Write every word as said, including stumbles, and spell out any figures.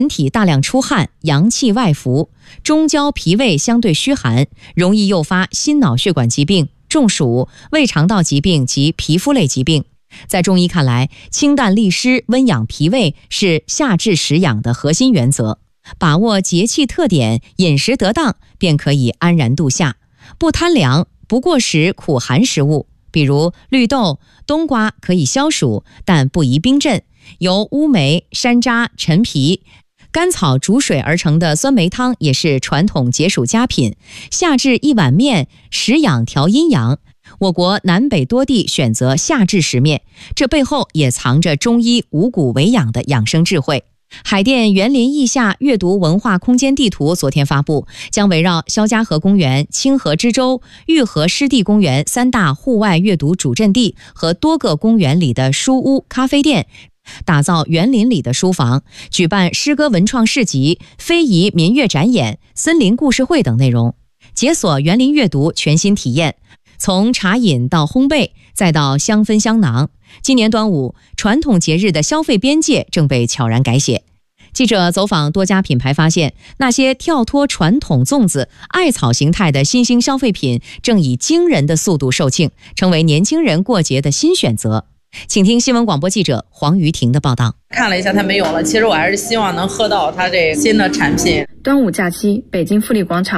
人体大量出汗，阳气外浮，中焦脾胃相对虚寒，容易诱发心脑血管疾病、中暑、胃肠道疾病及皮肤类疾病。在中医看来，清淡利湿、温养脾胃是夏至食养的核心原则。把握节气特点，饮食得当，便可以安然度夏。不贪凉，不过食苦寒食物，比如绿豆、冬瓜可以消暑，但不宜冰镇。由乌梅、山楂、陈皮、甘草煮水而成的酸梅汤也是传统解暑佳品。夏至一碗面，食养调阴阳。我国南北多地选择夏至食面，这背后也藏着中医五谷为养的养生智慧。海淀园林艺夏阅读文化空间地图昨天发布，将围绕肖家河公园、清河之洲、玉河湿地公园三大户外阅读主阵地和多个公园里的书屋、咖啡店，打造园林里的书房，举办诗歌文创市集、非遗民乐展演、森林故事会等内容，解锁园林阅读全新体验。从茶饮到烘焙，再到香氛香囊，今年端午传统节日的消费边界正被悄然改写。记者走访多家品牌发现，那些跳脱传统粽子、艾草形态的新兴消费品正以惊人的速度售罄，成为年轻人过节的新选择。请听新闻广播记者黄瑜婷的报道。 看了一下它没有了，其实我还是希望能喝到它这新的产品。 端午假期，北京富力广场